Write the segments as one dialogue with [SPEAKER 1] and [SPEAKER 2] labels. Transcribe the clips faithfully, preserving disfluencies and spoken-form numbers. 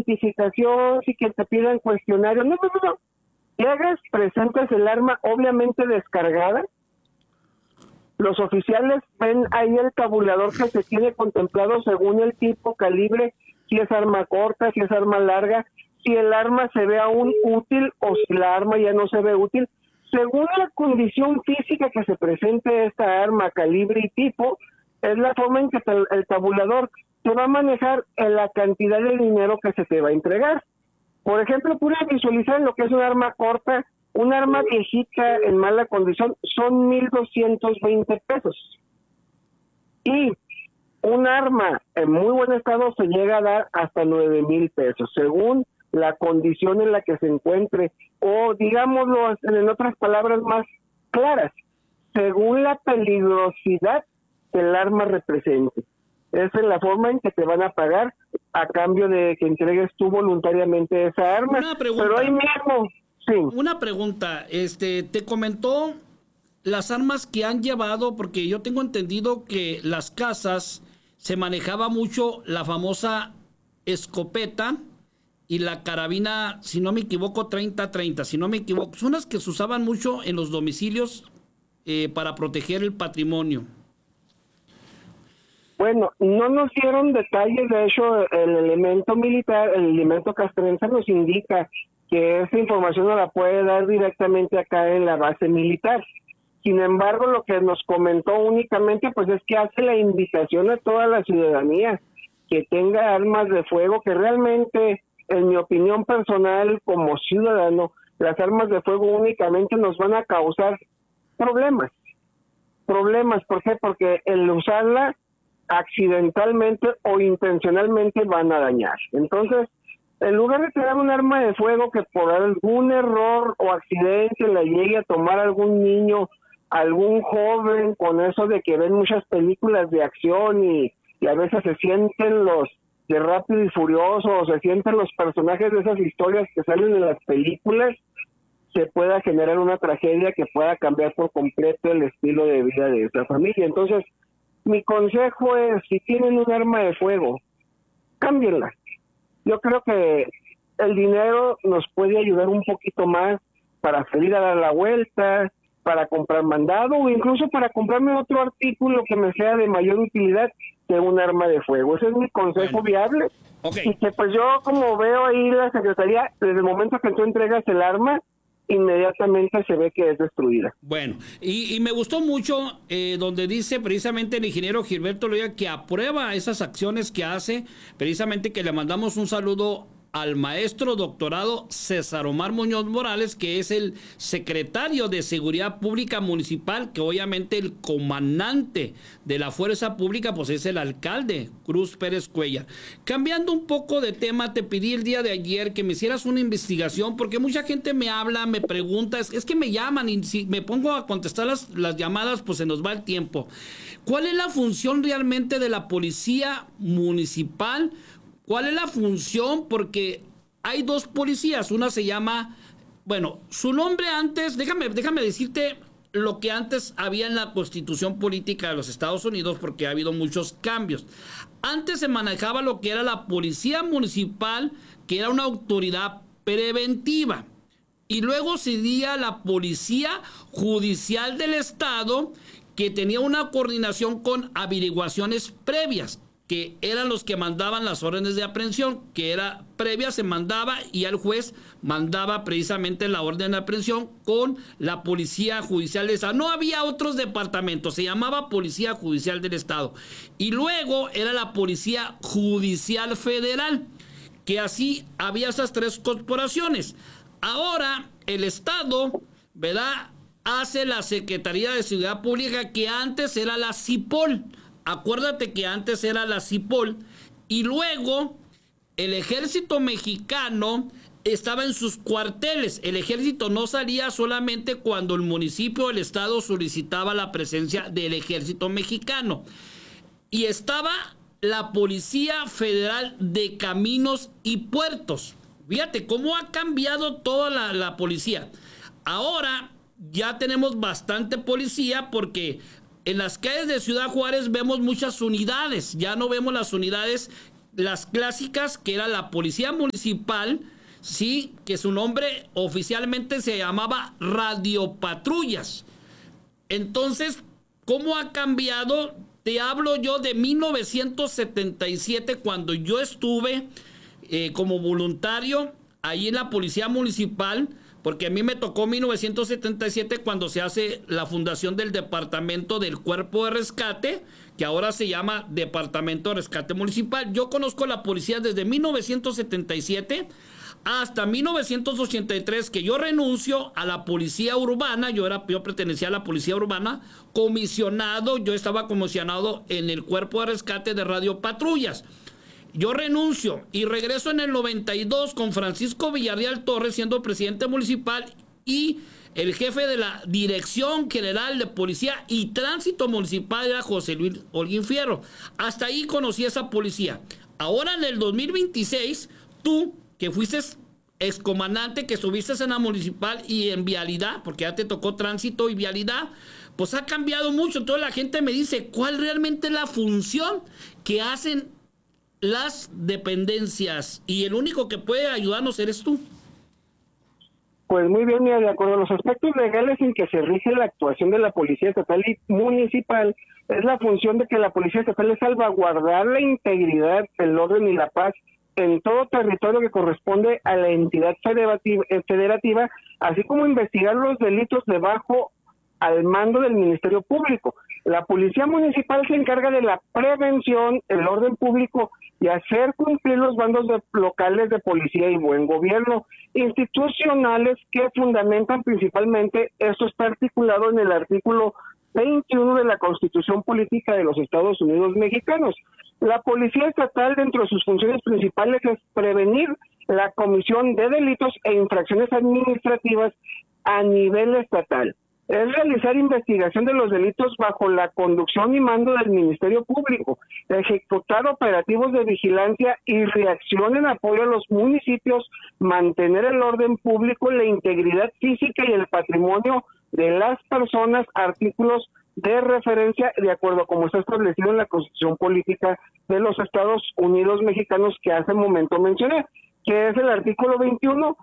[SPEAKER 1] identificación, sí que te pidan cuestionario, no, no, no, no. Llegas, presentas el arma obviamente descargada, los oficiales ven ahí el tabulador que se tiene contemplado según el tipo, calibre, si es arma corta, si es arma larga, si el arma se ve aún útil o si la arma ya no se ve útil. Según la condición física que se presente esta arma, calibre y tipo, es la forma en que te, el tabulador te va a manejar en la cantidad de dinero que se te va a entregar. Por ejemplo, puedes visualizar lo que es un arma corta, un arma viejita en mala condición, son mil doscientos veinte pesos. Y un arma en muy buen estado se llega a dar hasta nueve mil pesos, según la condición en la que se encuentre, o digámoslo en otras palabras más claras, según la peligrosidad que el arma represente. Esa es la forma en que te van a pagar a cambio de que entregues tú voluntariamente esa arma.
[SPEAKER 2] Una pregunta.
[SPEAKER 1] Pero ahí mismo, sí.
[SPEAKER 2] Una pregunta, este, te comentó las armas que han llevado, porque yo tengo entendido que las casas se manejaba mucho la famosa escopeta y la carabina, si no me equivoco, treinta treinta, si no me equivoco, son las que se usaban mucho en los domicilios eh, para proteger el patrimonio.
[SPEAKER 1] Bueno, no nos dieron detalles, de hecho el elemento militar, el elemento castrense nos indica que esa información no la puede dar directamente acá en la base militar. Sin embargo, lo que nos comentó únicamente pues es que hace la invitación a toda la ciudadanía que tenga armas de fuego, que realmente, en mi opinión personal como ciudadano, las armas de fuego únicamente nos van a causar problemas. Problemas, ¿por qué? Porque el usarla accidentalmente o intencionalmente van a dañar. Entonces, en lugar de tener un arma de fuego que por algún error o accidente la llegue a tomar algún niño, algún joven, con eso de que ven muchas películas de acción y, y a veces se sienten los de Rápido y Furioso, o se sienten los personajes de esas historias que salen en las películas, se pueda generar una tragedia que pueda cambiar por completo el estilo de vida de esa familia. Entonces, mi consejo es, si tienen un arma de fuego, cámbienla. Yo creo que el dinero nos puede ayudar un poquito más para salir a dar la vuelta, para comprar mandado o incluso para comprarme otro artículo que me sea de mayor utilidad que un arma de fuego. Ese es mi consejo bueno. viable.
[SPEAKER 2] Okay.
[SPEAKER 1] Y que pues yo, como veo ahí la secretaría, desde el momento que tú entregas el arma, inmediatamente se ve que es destruida.
[SPEAKER 2] Bueno, y, y me gustó mucho eh, donde dice precisamente el ingeniero Gilberto Loya que aprueba esas acciones que hace, precisamente que le mandamos un saludo al maestro doctorado César Omar Muñoz Morales, que es el secretario de Seguridad Pública Municipal, que obviamente el comandante de la Fuerza Pública pues es el alcalde Cruz Pérez Cuellar. Cambiando un poco de tema, te pedí el día de ayer que me hicieras una investigación, porque mucha gente me habla, me pregunta, es, es que me llaman y si me pongo a contestar las, las llamadas pues se nos va el tiempo. ¿Cuál es la función realmente de la policía municipal? ¿Cuál es la función? Porque hay dos policías, una se llama, bueno, su nombre antes, déjame, déjame decirte lo que antes había en la Constitución Política de los Estados Unidos, porque ha habido muchos cambios. Antes se manejaba lo que era la Policía Municipal, que era una autoridad preventiva, y luego seguía la Policía Judicial del Estado, que tenía una coordinación con averiguaciones previas, que eran los que mandaban las órdenes de aprehensión, que era previa, se mandaba y el juez mandaba precisamente la orden de aprehensión con la Policía Judicial del Estado. No había otros departamentos, se llamaba Policía Judicial del Estado. Y luego era la Policía Judicial Federal, que así había esas tres corporaciones. Ahora el Estado, ¿verdad?, hace la Secretaría de Seguridad Pública, que antes era la CIPOL. Acuérdate que antes era la CIPOL y luego el ejército mexicano estaba en sus cuarteles. El ejército no salía solamente cuando el municipio o el estado solicitaba la presencia del ejército mexicano. Y estaba la Policía Federal de Caminos y Puertos. Fíjate cómo ha cambiado toda la, la policía. Ahora ya tenemos bastante policía porque en las calles de Ciudad Juárez vemos muchas unidades, ya no vemos las unidades las clásicas, que era la Policía Municipal, sí, que su nombre oficialmente se llamaba Radiopatrullas. Entonces, ¿cómo ha cambiado? Te hablo yo de mil novecientos setenta y siete, cuando yo estuve eh, como voluntario ahí en la Policía Municipal, porque a mí me tocó mil novecientos setenta y siete cuando se hace la fundación del Departamento del Cuerpo de Rescate, que ahora se llama Departamento de Rescate Municipal. Yo conozco la policía desde mil novecientos setenta y siete hasta mil novecientos ochenta y tres, que yo renuncio a la policía urbana. Yo era, yo pertenecía a la policía urbana, comisionado, yo estaba comisionado en el Cuerpo de Rescate de Radiopatrullas. Yo renuncio y regreso en el noventa y dos con Francisco Villarreal Torres siendo presidente municipal y el jefe de la Dirección General de Policía y Tránsito Municipal era José Luis Holguín Fierro. Hasta ahí conocí esa policía. Ahora en el dos mil veintiséis, tú que fuiste excomandante, que estuviste en la municipal y en vialidad, porque ya te tocó tránsito y vialidad, pues ha cambiado mucho. Entonces la gente me dice, ¿cuál realmente es la función que hacen las dependencias? Y el único que puede ayudarnos eres tú.
[SPEAKER 1] Pues muy bien, mira, de acuerdo a los aspectos legales en que se rige la actuación de la Policía Estatal y Municipal, es la función de que la Policía Estatal es salvaguardar la integridad, el orden y la paz en todo territorio que corresponde a la entidad federativa, federativa, así como investigar los delitos debajo al mando del Ministerio Público. La Policía Municipal se encarga de la prevención, el orden público y hacer cumplir los bandos de, locales de policía y buen gobierno, institucionales que fundamentan principalmente. Esto está articulado en el artículo veintiuno de la Constitución Política de los Estados Unidos Mexicanos. La Policía Estatal, dentro de sus funciones principales, es prevenir la comisión de delitos e infracciones administrativas a nivel estatal. Es realizar investigación de los delitos bajo la conducción y mando del Ministerio Público, ejecutar operativos de vigilancia y reacción en apoyo a los municipios, mantener el orden público, la integridad física y el patrimonio de las personas, artículos de referencia de acuerdo como está establecido en la Constitución Política de los Estados Unidos Mexicanos, que hace un momento mencioné, que es el artículo veintiuno,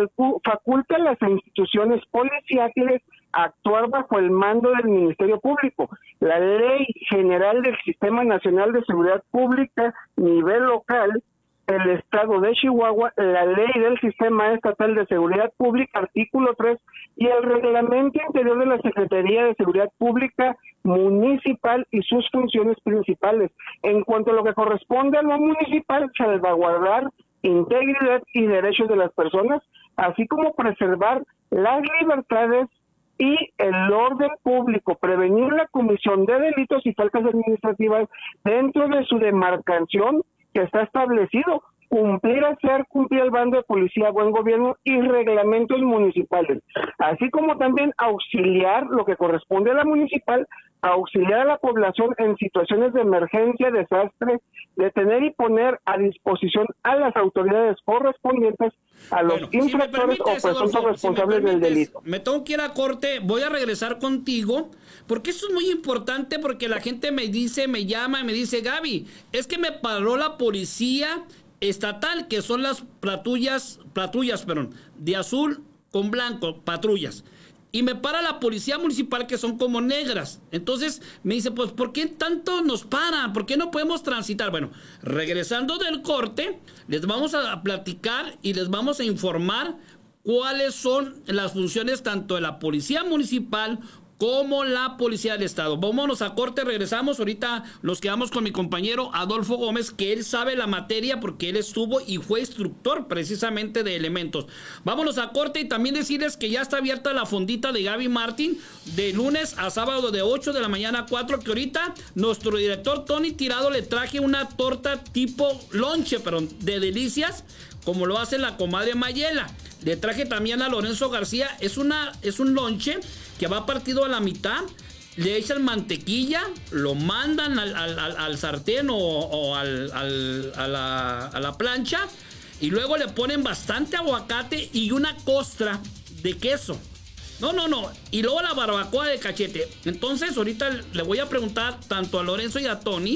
[SPEAKER 1] faculta a las instituciones policiales a actuar bajo el mando del Ministerio Público. La Ley General del Sistema Nacional de Seguridad Pública, nivel local, el Estado de Chihuahua, la Ley del Sistema Estatal de Seguridad Pública, artículo tres, y el Reglamento Interior de la Secretaría de Seguridad Pública Municipal y sus funciones principales. En cuanto a lo que corresponde a lo municipal, salvaguardar integridad y derechos de las personas, así como preservar las libertades y el orden público, prevenir la comisión de delitos y faltas administrativas dentro de su demarcación que está establecido, cumplir, hacer cumplir el bando de policía, buen gobierno y reglamentos municipales, así como también auxiliar lo que corresponde a la municipal, auxiliar a la población en situaciones de emergencia, desastre, detener y poner a disposición a las autoridades correspondientes a los bueno, infractores si o presuntos responsables si del delito.
[SPEAKER 2] Me tengo que ir a corte, voy a regresar contigo, porque esto es muy importante, porque la gente me dice, me llama y me dice, Gaby, es que me paró la policía estatal, que son las patrullas, patrullas, perdón, de azul con blanco, patrullas. Y me para la policía municipal, que son como negras. Entonces me dice, pues, ¿por qué tanto nos paran? ¿Por qué no podemos transitar? Bueno, regresando del corte, les vamos a platicar y les vamos a informar cuáles son las funciones tanto de la policía municipal como la policía del estado. Vámonos a corte, regresamos. Ahorita nos quedamos con mi compañero Adolfo Gómez, que él sabe la materia porque él estuvo y fue instructor precisamente de elementos. Vámonos a corte y también decirles que ya está abierta la fondita de Gaby Martín de lunes a sábado de ocho de la mañana a cuatro, que ahorita nuestro director Tony Tirado le traje una torta tipo lonche, pero de delicias, como lo hace la comadre Mayela. Le traje también a Lorenzo García, es una es un lonche que va partido a la mitad, le echan mantequilla, lo mandan al, al, al, al sartén o, o al, al, a, la, a la plancha, y luego le ponen bastante aguacate y una costra de queso. No, no, no. Y luego la barbacoa de cachete. Entonces, ahorita le voy a preguntar tanto a Lorenzo y a Tony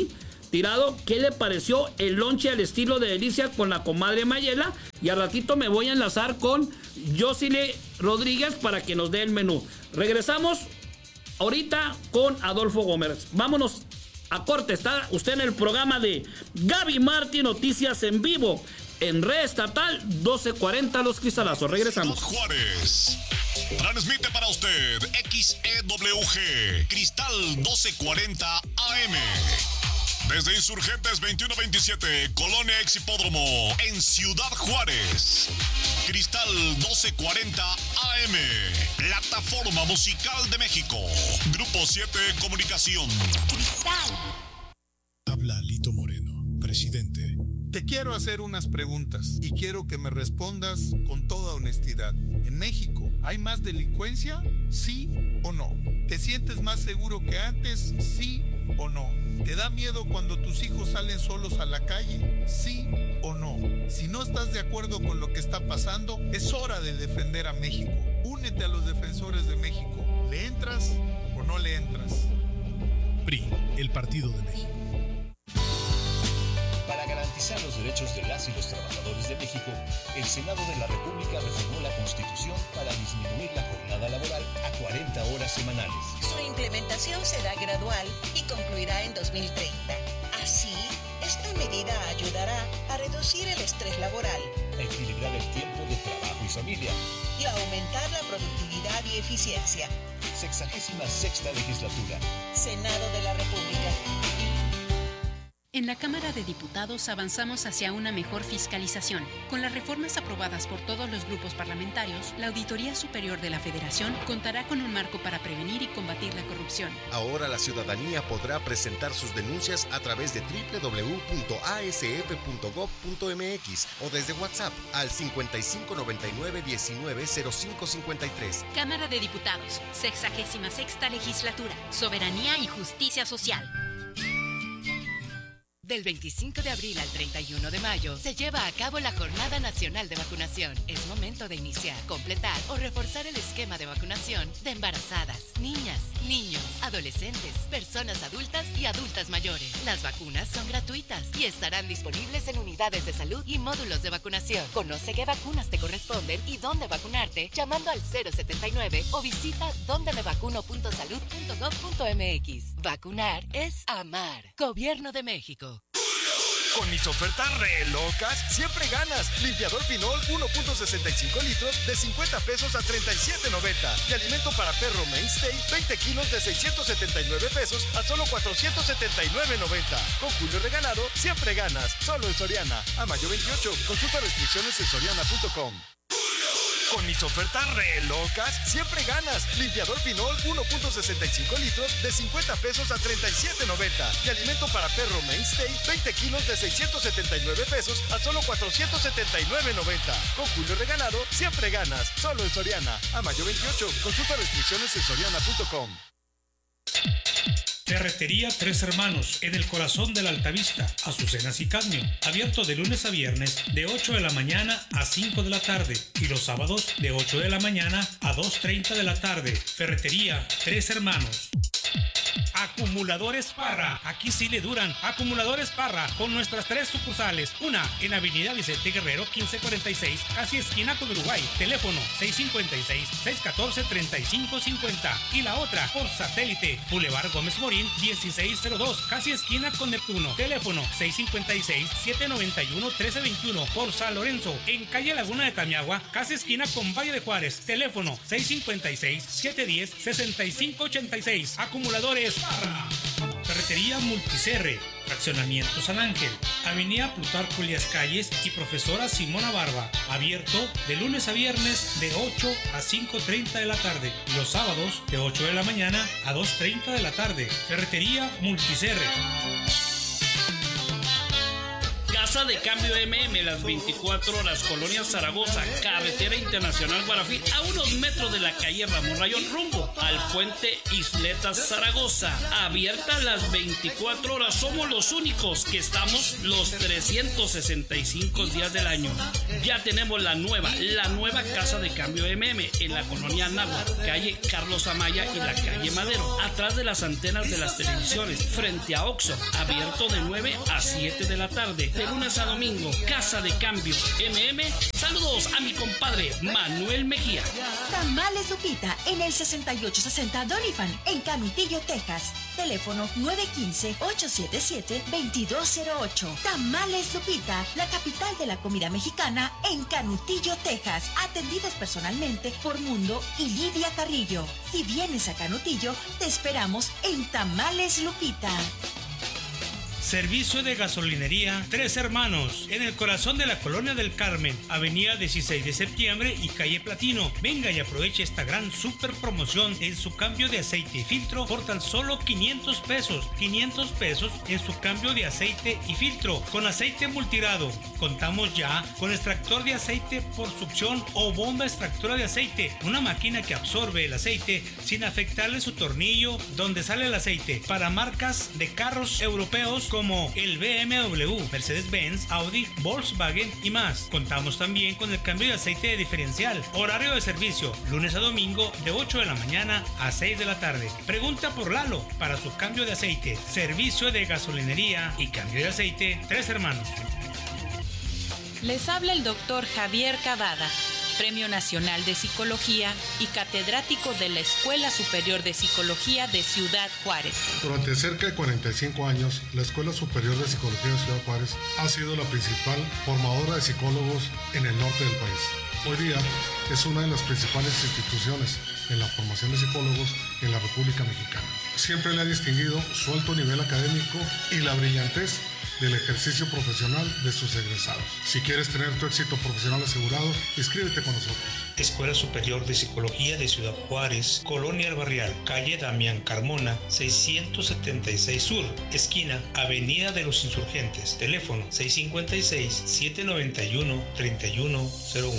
[SPEAKER 2] tirado qué le pareció el lonche al estilo de Delicia con la comadre Mayela. Y al ratito me voy a enlazar con Josile Rodríguez para que nos dé el menú. Regresamos ahorita con Adolfo Gómez. Vámonos a corte. Está usted en el programa de Gaby Martí Noticias en vivo en Red Estatal doce cuarenta Los Cristalazos. Regresamos.
[SPEAKER 3] Ciudad Juárez. Transmite para usted X E W G Cristal doce cuarenta A M. Desde Insurgentes veintiuno veintisiete, Colonia Ex Hipódromo, en Ciudad Juárez. Cristal doce cuarenta A M, Plataforma Musical de México. Grupo siete Comunicación.
[SPEAKER 4] Cristal.
[SPEAKER 5] Habla Lito Moreno, presidente.
[SPEAKER 6] Te quiero hacer unas preguntas y quiero que me respondas con toda honestidad. ¿En México hay más delincuencia? ¿Sí o no? ¿Te sientes más seguro que antes? ¿Sí o no? ¿Te da miedo cuando tus hijos salen solos a la calle? ¿Sí o no? Si no estás de acuerdo con lo que está pasando, es hora de defender a México. Únete a los defensores de México. ¿Le entras o no le entras?
[SPEAKER 5] P R I, el Partido de México.
[SPEAKER 7] Para garantizar los derechos de las y los trabajadores de México, el Senado de la República reformó la Constitución para disminuir la jornada laboral a cuarenta horas semanales.
[SPEAKER 4] Su implementación será gradual y concluirá en dos mil treinta. Así, esta medida ayudará a reducir el estrés laboral,
[SPEAKER 7] A equilibrar el tiempo de trabajo y familia.
[SPEAKER 4] y a aumentar la productividad y eficiencia.
[SPEAKER 7] Sexagésima sexta legislatura.
[SPEAKER 4] Senado de la República.
[SPEAKER 8] En la Cámara de Diputados avanzamos hacia una mejor fiscalización. Con las reformas aprobadas por todos los grupos parlamentarios, la Auditoría Superior de la Federación contará con un marco para prevenir y combatir la corrupción.
[SPEAKER 9] Ahora la ciudadanía podrá presentar sus denuncias a través de doble u doble u doble u punto a s f punto gob punto m x o desde WhatsApp al cincuenta y cinco noventa y nueve diecinueve cero cinco cincuenta y tres.
[SPEAKER 8] Cámara de Diputados, sexagésima sexta legislatura, soberanía y justicia social.
[SPEAKER 10] Del veinticinco de abril al treinta y uno de mayo se lleva a cabo la Jornada Nacional de Vacunación. Es momento de iniciar, completar o reforzar el esquema de vacunación de embarazadas, niñas, niños, adolescentes, personas adultas y adultas mayores. Las vacunas son gratuitas y estarán disponibles en unidades de salud y módulos de vacunación. Conoce qué vacunas te corresponden y dónde vacunarte llamando al cero setenta y nueve o visita donde me vacuno punto salud punto gob punto m x. Vacunar es amar. Gobierno de México.
[SPEAKER 11] Con mis ofertas re locas, siempre ganas. Limpiador Pinol uno punto sesenta y cinco litros de cincuenta pesos a treinta y siete noventa. Y alimento para perro Mainstay, veinte kilos de seiscientos setenta y nueve pesos a solo cuatrocientos setenta y nueve noventa. Con Julio Regalado, siempre ganas. Solo en Soriana. A mayo veintiocho. Consulta restricciones en soriana punto com. Con mis ofertas re locas, siempre ganas. Limpiador Pinol uno punto sesenta y cinco litros de cincuenta pesos a treinta y siete noventa. Y alimento para perro Mainstay, veinte kilos de seiscientos setenta y nueve pesos a solo cuatrocientos setenta y nueve noventa. Con Julio Regalado, siempre ganas. Solo en Soriana. A mayo veintiocho. Consulta restricciones en soriana punto com.
[SPEAKER 12] Ferretería Tres Hermanos, en el corazón de la Altavista, Azucenas y Cadmio. Abierto de lunes a viernes de ocho de la mañana a cinco de la tarde y los sábados de ocho de la mañana a dos treinta de la tarde. Ferretería Tres Hermanos. Acumuladores Parra, aquí sí le duran. Acumuladores Parra, con nuestras tres sucursales. Una en Avenida Vicente Guerrero quince cuarenta y seis, casi esquina con Uruguay. Teléfono seis cinco seis, seis uno cuatro, tres cinco cinco cero. Y la otra por satélite, Boulevard Gómez Morín dieciséis cero dos, casi esquina con Neptuno. Teléfono seis cinco seis, siete nueve uno, uno tres dos uno. Por San Lorenzo, en calle Laguna de Tamiagua, casi esquina con Valle de Juárez. Teléfono seis cinco seis, siete uno cero, seis cinco ocho seis. Acumuladores Parra. Ferretería Multicerre, Fraccionamiento San Ángel, Avenida Plutarco Elías Calles y Profesora Simona Barba. Abierto de lunes a viernes de ocho a cinco treinta de la tarde y los sábados de ocho de la mañana a dos treinta de la tarde. Ferretería Multicerre.
[SPEAKER 2] Casa de Cambio M M, las veinticuatro horas, Colonia Zaragoza, Carretera Internacional Guarafí, a unos metros de la calle Ramón Rayón, rumbo al puente Isletas Zaragoza. Abierta las veinticuatro horas, somos los únicos que estamos los trescientos sesenta y cinco días del año. Ya tenemos la nueva, la nueva Casa de Cambio M M en la colonia Anáhuac, calle Carlos Amaya y la calle Madero, atrás de las antenas de las televisiones, frente a Oxxo, abierto de nueve a siete de la tarde, de lunes a domingo. Casa de Cambio M M. Saludos a mi compadre Manuel Mejía.
[SPEAKER 13] Tamales Lupita en el sesenta y ocho sesenta Doniphan en Canutillo, Texas. Teléfono nueve uno cinco, ocho siete siete, dos dos cero ocho. Tamales Lupita, la capital de la comida mexicana en Canutillo, Texas. Atendidas personalmente por Mundo y Lidia Carrillo. Si vienes a Canutillo, te esperamos en Tamales Lupita.
[SPEAKER 12] Servicio de gasolinería Tres Hermanos, en el corazón de la Colonia del Carmen, avenida dieciséis de septiembre y calle Platino. Venga y aproveche esta gran super promoción en su cambio de aceite y filtro por tan solo quinientos pesos. quinientos pesos en su cambio de aceite y filtro con aceite multirado. Contamos ya con extractor de aceite por succión o bomba extractora de aceite, una máquina que absorbe el aceite sin afectarle su tornillo donde sale el aceite, para marcas de carros europeos como el B M W, Mercedes-Benz, Audi, Volkswagen y más. Contamos también con el cambio de aceite de diferencial. Horario de servicio, lunes a domingo de ocho de la mañana a seis de la tarde. Pregunta por Lalo para su cambio de aceite. Servicio de gasolinería y cambio de aceite Tres Hermanos.
[SPEAKER 14] Les habla el doctor Javier Cavada, Premio Nacional de Psicología y catedrático de la Escuela Superior de Psicología de Ciudad Juárez.
[SPEAKER 15] Durante cerca de cuarenta y cinco años, la Escuela Superior de Psicología de Ciudad Juárez ha sido la principal formadora de psicólogos en el norte del país. Hoy día es una de las principales instituciones en la formación de psicólogos en la República Mexicana. Siempre le ha distinguido su alto nivel académico y la brillantez del ejercicio profesional de sus egresados. Si quieres tener tu éxito profesional asegurado, inscríbete con nosotros.
[SPEAKER 12] Escuela Superior de Psicología de Ciudad Juárez, Colonia El Barrial, calle Damián Carmona, seiscientos setenta y seis Sur, esquina Avenida de los Insurgentes. Teléfono seis cinco seis, siete nueve uno, tres uno cero uno.